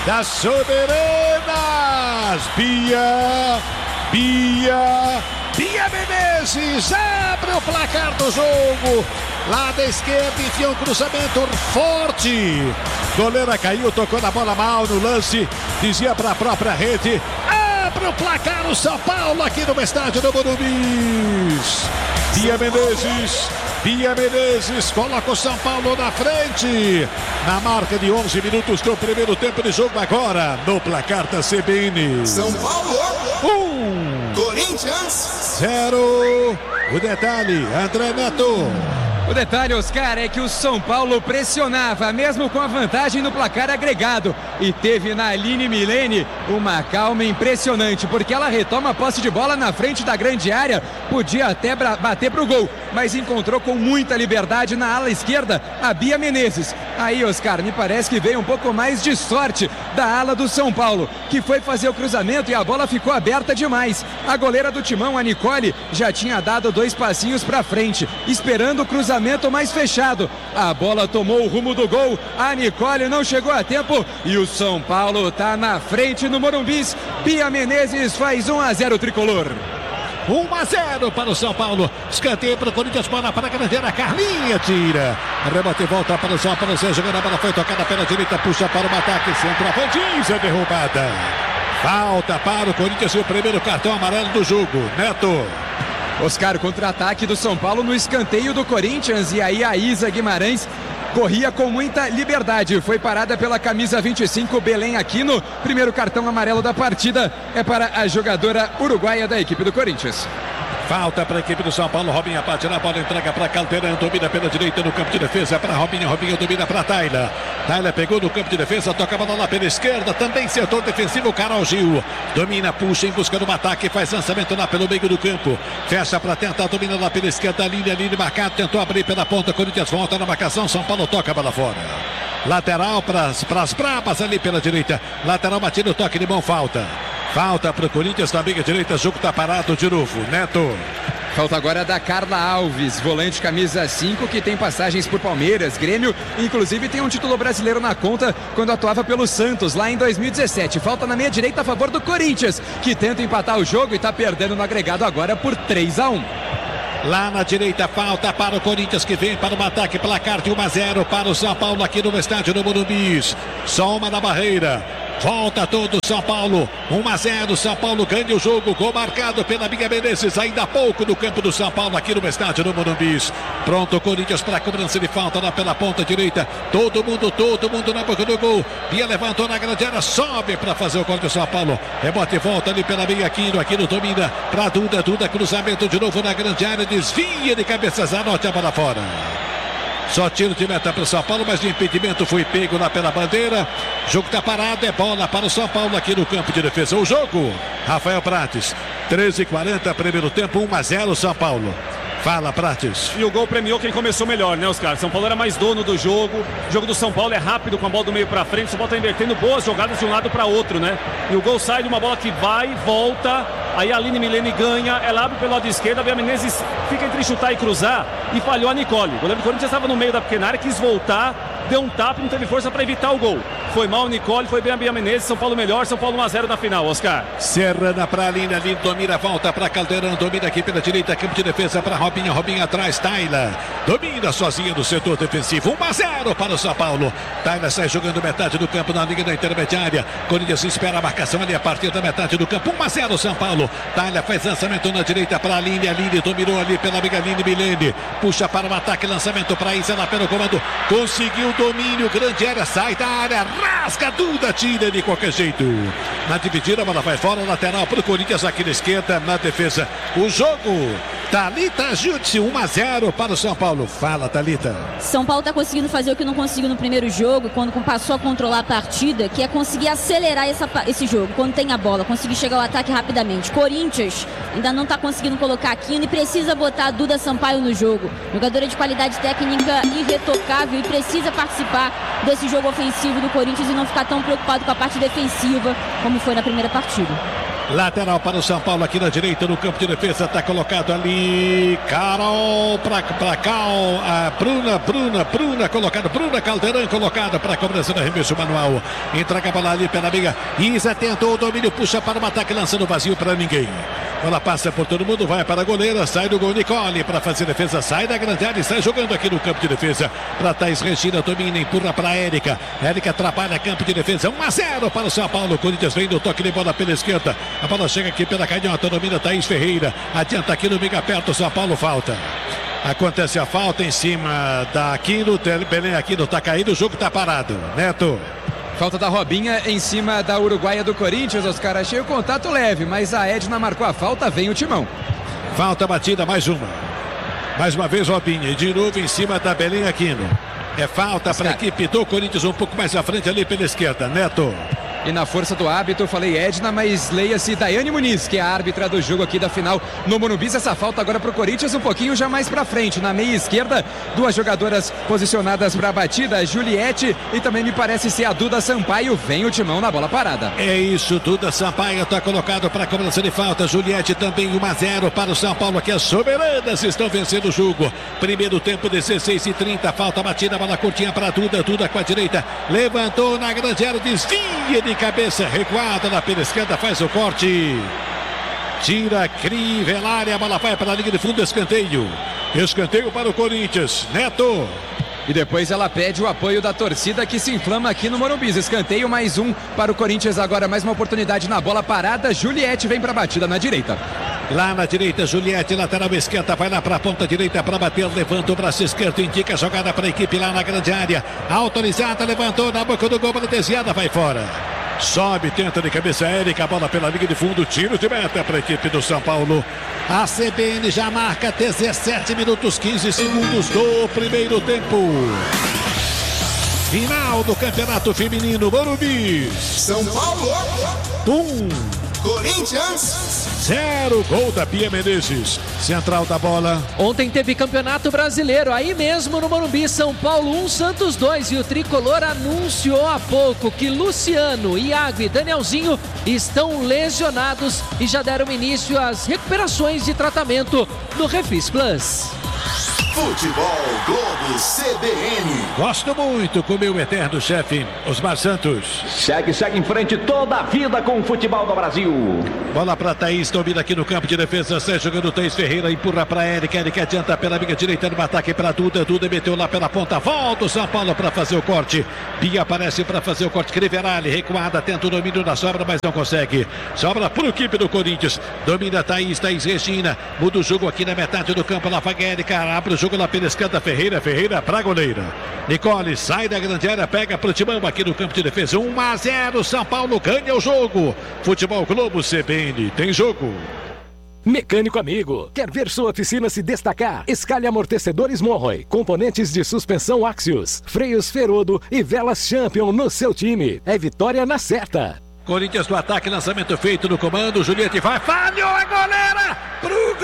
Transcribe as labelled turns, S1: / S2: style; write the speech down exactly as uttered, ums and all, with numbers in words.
S1: das soberanas. Bia, Bia, Bia Menezes abre o placar do jogo. Lado esquerdo, enfia um cruzamento forte. Goleira caiu, tocou na bola mal no lance. Dizia para a própria rede. Abre o placar o São Paulo aqui no estádio do Morumbi. Bia Menezes. Bia Menezes coloca o São Paulo na frente. Na marca de onze minutos do primeiro tempo de jogo agora. No placar da C B N.
S2: São Paulo.
S1: Um.
S2: Corinthians.
S1: Zero. O detalhe, André Neto.
S3: O detalhe, Oscar, é que o São Paulo pressionava, mesmo com a vantagem no placar agregado. E teve na Aline Milene uma calma impressionante, porque ela retoma a posse de bola na frente da grande área. Podia até bater para o gol, mas encontrou com muita liberdade na ala esquerda a Bia Menezes. Aí, Oscar, me parece que veio um pouco mais de sorte da ala do São Paulo, que foi fazer o cruzamento e a bola ficou aberta demais. A goleira do Timão, a Nicole, já tinha dado dois passinhos para frente, esperando o cruzamento mais fechado. A bola tomou o rumo do gol, a Nicole não chegou a tempo e o São Paulo está na frente no Morumbi. Bia Menezes faz um a zero tricolor.
S1: um a zero para o São Paulo. Escanteio para o Corinthians, bola para a grandeira. Carlinha tira. Rebote e volta para o São Paulo. Jogando a bola, foi tocada pela direita, puxa para o ataque. Centroavante, é derrubada. Falta para o Corinthians e o primeiro cartão amarelo do jogo. Neto.
S3: Oscar, contra-ataque do São Paulo no escanteio do Corinthians. E aí a Isa Guimarães corria com muita liberdade. Foi parada pela camisa vinte e cinco, Belém Aquino. Primeiro cartão amarelo da partida é para a jogadora uruguaia da equipe do Corinthians.
S1: Falta para a equipe do São Paulo. Robinha bate na bola, entrega para Caldeirão, domina pela direita no campo de defesa para Robinha. Robinha domina para Tayla. Tayla pegou no campo de defesa, toca a bola lá pela esquerda, também setor defensivo. Carol Gil domina, puxa em busca do ataque, faz lançamento lá pelo meio do campo, fecha para tentar, domina lá pela esquerda, a linha, a linha marcada, tentou abrir pela ponta. Corinthians volta na marcação, São Paulo toca a bola fora. Lateral para as brabas ali pela direita, lateral batido, toque de mão, falta. Falta para o Corinthians na meia direita, o jogo está parado de novo. Neto.
S3: Falta agora da Carla Alves, volante camisa cinco, que tem passagens por Palmeiras, Grêmio, inclusive tem um título brasileiro na conta quando atuava pelo Santos, lá em dois mil e dezessete. Falta na meia direita a favor do Corinthians, que tenta empatar o jogo e está perdendo no agregado agora por três a um.
S1: Lá na direita, falta para o Corinthians, que vem para o ataque, placar de um a zero para o São Paulo aqui no estádio do Morumbi. Só uma na barreira. Volta todo São Paulo, um a zero, São Paulo ganha o jogo, gol marcado pela Bia Menezes, ainda há pouco no campo do São Paulo, aqui no estádio do Morumbi. Pronto o Corinthians para a cobrança de falta lá pela ponta direita, todo mundo, todo mundo na boca do gol. Bia levantou na grande área, sobe para fazer o gol do São Paulo, rebote e volta ali pela meia, Aquino, Aquino domina para Duda, Duda cruzamento de novo na grande área, desvia de cabeças, anote a bola fora. Só tiro de meta para o São Paulo, mas o impedimento foi pego lá pela bandeira. O jogo está parado, é bola para o São Paulo aqui no campo de defesa. O jogo, Rafael Prates, treze e quarenta, primeiro tempo, um a zero São Paulo. Fala, Prates.
S4: E o gol premiou quem começou melhor, né, Oscar? São Paulo era mais dono do jogo. O jogo do São Paulo é rápido, com a bola do meio para frente. O São Paulo está invertendo boas jogadas de um lado para outro, né? E o gol sai de uma bola que vai, volta. Aí a Aline Milene ganha, ela abre pelo lado esquerdo. A Bia Menezes fica entre chutar e cruzar e falhou a Nicole. O goleiro do Corinthians estava no meio da pequena área, quis voltar, deu um tapa e não teve força para evitar o gol. Foi mal o Nicole, foi bem a Bia Menezes. São Paulo melhor, São Paulo um a zero na final, Oscar.
S1: Serrana para a linha, ali domina, volta para Caldeirão, domina aqui pela direita, campo de defesa para Robinha, Robinha atrás, Tayla domina sozinha no setor defensivo, um a zero para o São Paulo. Tayla sai jogando metade do campo na linha da intermediária. Corinthians espera a marcação ali a partir da metade do campo, um a zero São Paulo. Tayla faz lançamento na direita para a linha, a linha dominou ali pela amiga Aline Milene, puxa para o ataque, lançamento para Isa lá pelo comando, conseguiu domínio, grande área, sai da área, rasga, Duda tira de qualquer jeito. Na dividida, a bola vai fora, lateral para o Corinthians aqui na esquerda, na defesa. O jogo, Thalita Jutsi, um a zero para o São Paulo. Fala, Thalita.
S5: São Paulo está conseguindo fazer o que não conseguiu no primeiro jogo, quando passou a controlar a partida, que é conseguir acelerar essa, esse jogo, quando tem a bola, conseguir chegar ao ataque rapidamente. Corinthians ainda não está conseguindo colocar Aquino e precisa botar a Duda Sampaio no jogo. Jogadora de qualidade técnica irretocável e precisa participar desse jogo ofensivo do Corinthians e não ficar tão preocupado com a parte defensiva como foi na primeira partida.
S1: Lateral para o São Paulo aqui na direita, no campo de defesa, está colocado ali Carol para para Cal, a Bruna, Bruna, Bruna colocada, Bruna Caldeirão colocada para a cobrança do arremesso manual. Entrega a bola ali pela amiga. Isa tentou o domínio, puxa para o ataque, lançando vazio para ninguém. Bola passa por todo mundo, vai para a goleira, sai do gol Nicole para fazer defesa, sai da grande área e sai jogando aqui no campo de defesa para Thaís Regina, domina, empurra para a Érica. Érica atrapalha campo de defesa, um a zero para o São Paulo. Corinthians vem no toque de bola pela esquerda. A bola chega aqui pela canhota, domina Thaís Ferreira. Adianta aqui no Miga perto, São Paulo falta. Acontece a falta em cima da Aquino. Belém Aquino está caído, o jogo está parado. Neto.
S3: Falta da Robinha em cima da uruguaia do Corinthians. Os caras achei o contato leve, mas a Edna marcou a falta, vem o Timão.
S1: Falta batida, mais uma. Mais uma vez Robinha, e de novo em cima da Belém Aquino. É falta para a equipe do Corinthians, um pouco mais à frente ali pela esquerda. Neto.
S3: E na força do hábito, eu falei Edna, mas leia-se Daiane Muniz, que é a árbitra do jogo aqui da final no Morumbi. Essa falta agora para o Corinthians, um pouquinho já mais para frente. Na meia esquerda, duas jogadoras posicionadas para a batida, Juliette e também me parece ser a Duda Sampaio. Vem o Timão na bola parada.
S1: É isso, Duda Sampaio está colocado para a cobrança de falta. Juliette também um a zero para o São Paulo, que as soberanas estão vencendo o jogo. Primeiro tempo, dezesseis e trinta, falta batida, bola curtinha para Duda, Duda com a direita, levantou na grande área, desvia de cabeça, recuada na pela esquerda, faz o corte, tira, Crivellari, a bola vai para a linha de fundo, escanteio, escanteio para o Corinthians. Neto.
S3: E depois ela pede o apoio da torcida que se inflama aqui no Morumbi. Escanteio, mais um para o Corinthians agora, mais uma oportunidade na bola parada. Juliette vem para a batida na direita.
S1: Lá na direita, Juliette, lateral esquerda, vai lá para a ponta direita para bater, levanta o braço esquerdo, indica a jogada para a equipe lá na grande área, autorizada, levantou na boca do gol, bola desviada, vai fora. Sobe, tenta de cabeça Érica, a bola pela linha de fundo, tiro de meta para a equipe do São Paulo. A C B N já marca dezessete minutos, quinze segundos do primeiro tempo. Final do Campeonato Feminino Morumbi.
S2: São Paulo.
S1: Um.
S2: Corinthians.
S1: Zero, gol da Pia Menezes. Central da bola.
S6: Ontem teve Campeonato Brasileiro, aí mesmo no Morumbi. São Paulo um, Santos dois. E o Tricolor anunciou há pouco que Luciano, Iago e Danielzinho estão lesionados e já deram início às recuperações de tratamento no Refis Plus.
S2: Futebol Globo C B N.
S1: Gosto muito com meu eterno chefe, Osmar Santos.
S7: Segue, segue em frente toda a vida com o futebol do Brasil.
S1: Bola para Thaís, domina aqui no campo de defesa, sai jogando Thaís Ferreira, empurra para Érica, Érica adianta pela amiga direita no ataque para Duda, Duda meteu lá pela ponta, volta o São Paulo para fazer o corte. Bia aparece para fazer o corte, Crivellari, recuada, tenta o domínio da sobra, mas não consegue. Sobra para o equipe do Corinthians, domina Thaís, Thaís Regina, muda o jogo aqui na metade do campo, lá vai Érica, abre o jogo lá pela esquerda, Ferreira, Ferreira para a goleira. Nicole sai da grande área, pega para o Timão aqui no campo de defesa, um a zero, São Paulo ganha o jogo. Futebol Globo C B N, tem jogo.
S8: Mecânico amigo, quer ver sua oficina se destacar? Escalhe amortecedores Monroy, componentes de suspensão Axios, freios Ferodo e velas Champion no seu time. É vitória na certa.
S1: Corinthians no ataque, lançamento feito no comando, Juliette vai, falhou a goleira, pro